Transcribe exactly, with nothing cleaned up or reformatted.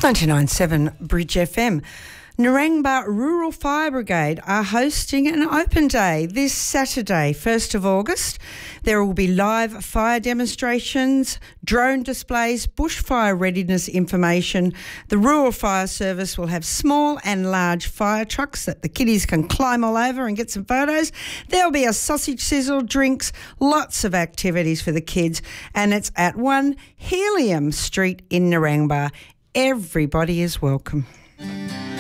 ninety-nine point seven Bridge F M. Narangba Rural Fire Brigade are hosting an open day this Saturday, first of August. There will be live fire demonstrations, drone displays, bushfire readiness information. The Rural Fire Service will have small and large fire trucks that the kiddies can climb all over and get some photos. There'll be a sausage sizzle, drinks, lots of activities for the kids, and it's at one Helium Street in Narangba. Everybody is welcome.